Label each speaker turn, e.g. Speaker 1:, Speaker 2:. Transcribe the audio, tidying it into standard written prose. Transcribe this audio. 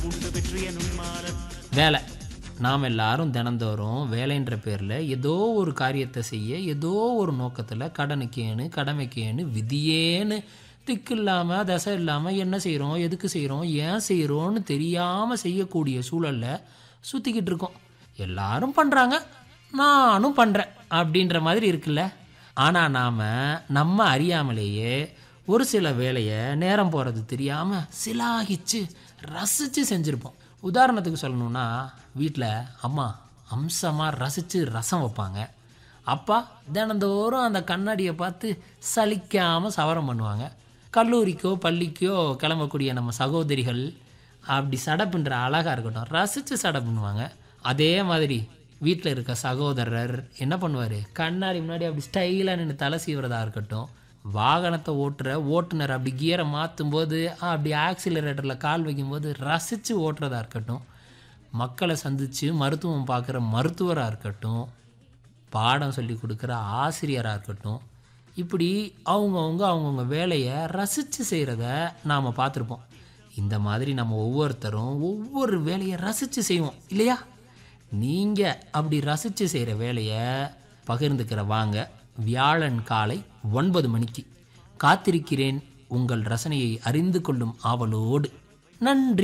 Speaker 1: வேலை. நாம் எல்லாரும் தினந்தோறும் வேலைன்ற பேரில் ஏதோ ஒரு காரியத்தை செய்ய, ஏதோ ஒரு நோக்கத்தில் கடனுக்கேன்னு கடமைக்கேன்னு விதியேன்னு திக்கு இல்லாமல் தசை இல்லாமல் என்ன செய்கிறோம், எதுக்கு செய்கிறோம், ஏன் செய்கிறோன்னு தெரியாமல் செய்யக்கூடிய சூழலில் சுற்றிக்கிட்டு இருக்கோம். எல்லாரும் பண்ணுறாங்க, நானும் பண்ணுறேன் அப்படின்ற மாதிரி இருக்குல்ல. ஆனால் நாம் நம்ம அறியாமலேயே ஒரு சில வேலையை நேரம் போகிறது தெரியாமல் சிலாகிச்சு ரசித்து செஞ்சுருப்போம். உதாரணத்துக்கு சொல்லணுன்னா, வீட்டில் அம்மா அம்சமாக ரசித்து ரசம் வைப்பாங்க. அப்பா தினந்தோறும் அந்த கண்ணாடியை பார்த்து சலிக்காமல் சவரம் பண்ணுவாங்க. கல்லூரிக்கோ பள்ளிக்கோ கிளம்பக்கூடிய நம்ம சகோதரிகள் அப்படி சடை பின்னுற அழகாக இருக்கட்டும், ரசித்து சடை பண்ணுவாங்க. அதே மாதிரி வீட்டில் இருக்க சகோதரர் என்ன பண்ணுவார், கண்ணாடி முன்னாடி அப்படி ஸ்டைலாக நின்று தலை சீவுறதா இருக்கட்டும், வாகனத்தை ஓட்டுற ஓட்டுநர் அப்படி கியரை மாற்றும் போது அப்படி ஆக்சிலரேட்டரில் கால் வைக்கும்போது ரசித்து ஓட்டுறதா இருக்கட்டும், மக்களை சந்தித்து மருத்துவம் பார்க்குற மருத்துவராக இருக்கட்டும், பாடம் சொல்லி கொடுக்குற ஆசிரியராக இருக்கட்டும், இப்படி அவங்கவுங்க வேலையை ரசித்து செய்கிறத நாம் பார்த்துருப்போம். இந்த மாதிரி நம்ம ஒவ்வொருத்தரும் ஒவ்வொரு வேலையை ரசித்து செய்வோம் இல்லையா? நீங்கள் அப்படி ரசித்து செய்கிற வேலையை பகிர்ந்துக்கிற வாங்க. வியாழன் காலை 9 மணிக்கு காத்திருக்கிறேன். உங்கள் ரசனையை அறிந்து கொள்ளும் ஆவலோடு. நன்றி.